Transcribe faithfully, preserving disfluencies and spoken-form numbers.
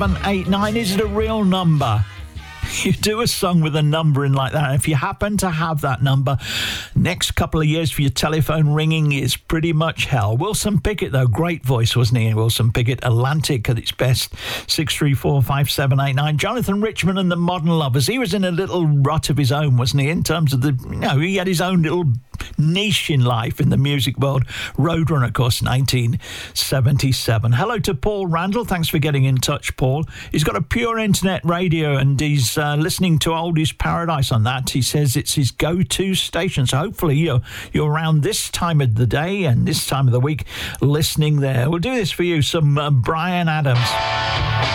eight nine. Is it a real number? You do a song with a number in like that, and if you happen to have that number, next couple of years for your telephone ringing is pretty much hell. Wilson Pickett, though, great voice, wasn't he? Wilson Pickett, Atlantic at its best, six three four, five seven eight nine. Jonathan Richman and the Modern Lovers. He was in a little rut of his own, wasn't he, in terms of the, you know, he had his own little niche in life in the music world. Roadrunner, of course, nineteen seventy-seven. Hello to Paul Randall. Thanks for getting in touch, Paul. He's got a pure internet radio and he's uh, listening to Oldies Paradise on that. He says it's his go-to station. So hopefully you're, you're around this time of the day and this time of the week listening there. We'll do this for you, some uh, Bryan Adams.